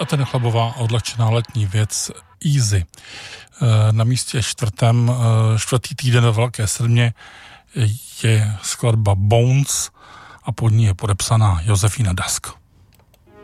a ten chlebová odlehčená letní věc Easy. Na místě čtvrtý týden ve Velké Sedmě je skladba Bones a pod ní je podepsaná Josefina Dask.